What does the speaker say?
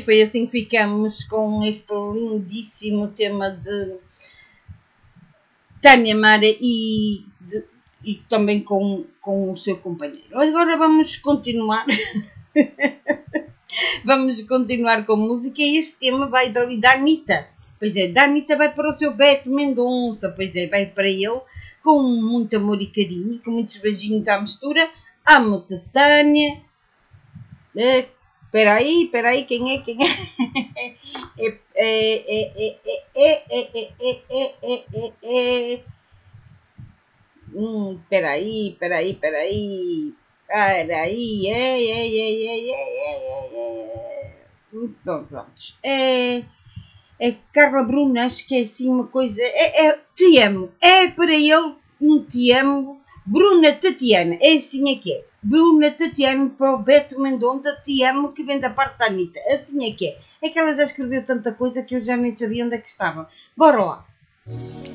foi assim que ficamos com este lindíssimo tema de Tânia Mara e também com o seu companheiro. Agora vamos continuar. Vamos continuar com música e este tema vai da Anitta. Pois é, da Anitta vai para o seu Beto Mendonça. Pois é, vai para ele com muito amor e carinho, com muitos beijinhos à mistura. Amo-te, Tânia. Espera aí, quem é? Espera aí. Pronto. É Carla Bruna, acho que é assim uma coisa. Te amo. É para ele um te amo. Bruna Tatiana, é assim é que é. Bruna Tatiana para o Beto Mendonça, te amo, que vem da parte da Anitta. Assim é que é. É que ela já escreveu tanta coisa que eu já nem sabia onde é que estava. Bora lá.